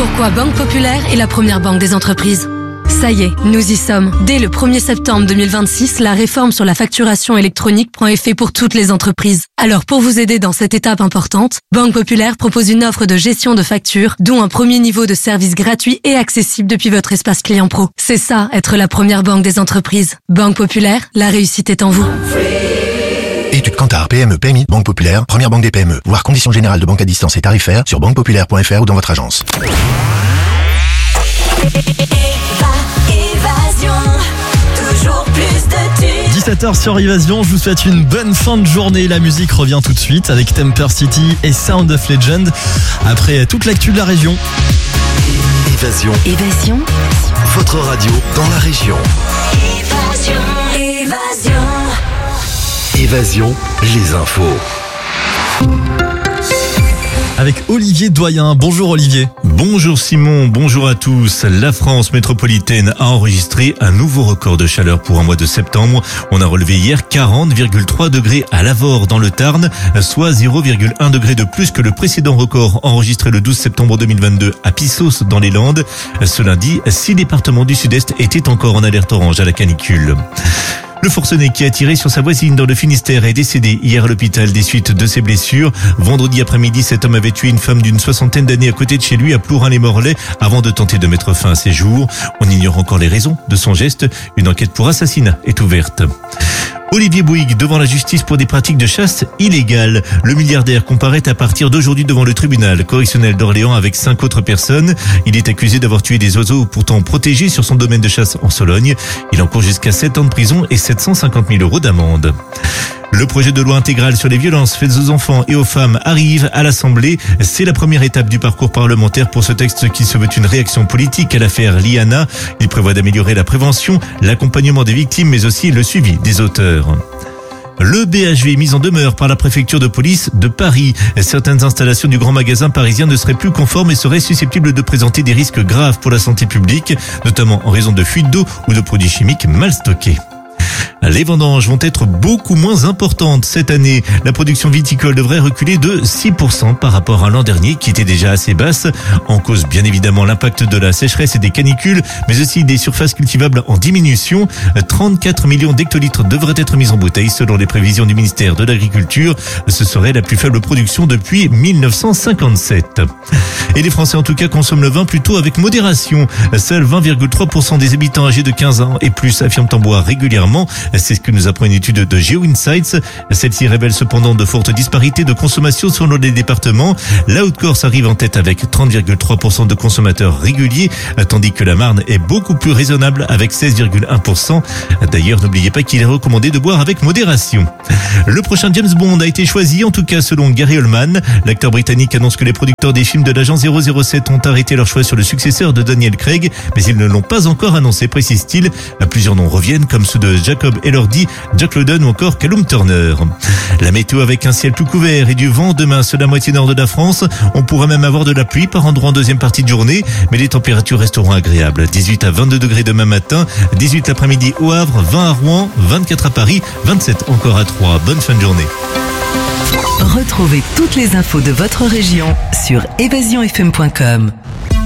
Pourquoi Banque Populaire est la première banque des entreprises. Ça y est, nous y sommes. Dès le 1er septembre 2026, la réforme sur la facturation électronique prend effet pour toutes les entreprises. Alors pour vous aider dans cette étape importante, Banque Populaire propose une offre de gestion de factures, dont un premier niveau de service gratuit et accessible depuis votre espace client pro. C'est ça, être la première banque des entreprises. Banque Populaire, la réussite est en vous. Étude Kantar, PME, PMI, Banque Populaire, première banque des PME. Voir conditions générales de banque à distance et tarifaires sur banquepopulaire.fr ou dans votre agence. Évasion, toujours plus de tubes. 17h sur Évasion, je vous souhaite une bonne fin de journée. La musique revient tout de suite avec Temper City et Sound of Legend. Après toute l'actu de la région. Évasion. Évasion. Votre radio dans la région. Évasion. Évasion. Évasion, les infos. Avec Olivier Doyen. Bonjour Olivier. Bonjour Simon, bonjour à tous. La France métropolitaine a enregistré un nouveau record de chaleur pour un mois de septembre. On a relevé hier 40,3 degrés à Lavore dans le Tarn, soit 0,1 degré de plus que le précédent record enregistré le 12 septembre 2022 à Pissos dans les Landes. Ce lundi, 6 départements du Sud-Est étaient encore en alerte orange à la canicule. Le forcené qui a tiré sur sa voisine dans le Finistère est décédé hier à l'hôpital des suites de ses blessures. Vendredi après-midi, cet homme avait tué une femme d'une 60aine d'années à côté de chez lui à Plourin-les-Morlaix avant de tenter de mettre fin à ses jours. On ignore encore les raisons de son geste. Une enquête pour assassinat est ouverte. Olivier Bouygues devant la justice pour des pratiques de chasse illégales. Le milliardaire comparaît à partir d'aujourd'hui devant le tribunal correctionnel d'Orléans avec 5 autres personnes. Il est accusé d'avoir tué des oiseaux pourtant protégés sur son domaine de chasse en Sologne. Il encourt jusqu'à 7 ans de prison et 750 000 € d'amende. Le projet de loi intégral sur les violences faites aux enfants et aux femmes arrive à l'Assemblée. C'est la première étape du parcours parlementaire pour ce texte qui se veut une réaction politique à l'affaire Liana. Il prévoit d'améliorer la prévention, l'accompagnement des victimes, mais aussi le suivi des auteurs. Le BHV mis en demeure par la préfecture de police de Paris. Certaines installations du grand magasin parisien ne seraient plus conformes et seraient susceptibles de présenter des risques graves pour la santé publique, notamment en raison de fuites d'eau ou de produits chimiques mal stockés. Les vendanges vont être beaucoup moins importantes cette année. La production viticole devrait reculer de 6% par rapport à l'an dernier qui était déjà assez basse. En cause bien évidemment l'impact de la sécheresse et des canicules, mais aussi des surfaces cultivables en diminution. 34 millions d'hectolitres devraient être mis en bouteille selon les prévisions du ministère de l'Agriculture. Ce serait la plus faible production depuis 1957. Et les Français en tout cas consomment le vin plutôt avec modération. Seuls 20,3% des habitants âgés de 15 ans et plus affirment en boire régulièrement. C'est ce que nous apprend une étude de GeoInsights. Celle-ci révèle cependant de fortes disparités de consommation selon les départements. La Haute-Corse arrive en tête avec 30,3% de consommateurs réguliers, tandis que la Marne est beaucoup plus raisonnable avec 16,1%. D'ailleurs, n'oubliez pas qu'il est recommandé de boire avec modération. Le prochain James Bond a été choisi, en tout cas selon Gary Oldman. L'acteur britannique annonce que les producteurs des films de l'agent 007 ont arrêté leur choix sur le successeur de Daniel Craig, mais ils ne l'ont pas encore annoncé, précise-t-il. Plusieurs noms reviennent comme ceux de Jacob Elordi, Jack Lowden ou encore Callum Turner. La météo avec un ciel tout couvert et du vent demain sur la moitié nord de la France. On pourra même avoir de la pluie par endroit en deuxième partie de journée, mais les températures resteront agréables. 18 à 22 degrés demain matin, 18 l'après-midi au Havre, 20 à Rouen, 24 à Paris, 27 encore à Troyes. Bonne fin de journée. Retrouvez toutes les infos de votre région sur évasionfm.com.